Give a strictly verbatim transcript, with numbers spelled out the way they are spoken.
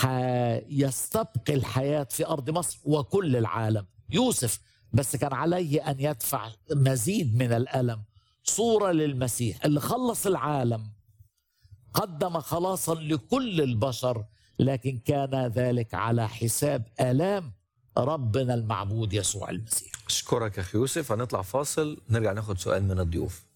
يستبقي الحياة في أرض مصر وكل العالم. يوسف بس كان عليه أن يدفع مزيد من الألم، صورة للمسيح اللي خلص العالم، قدم خلاصا لكل البشر، لكن كان ذلك على حساب آلام ربنا المعبود يسوع المسيح. أشكرك أخي يوسف. هنطلع فاصل، نرجع ناخد سؤال من الضيوف.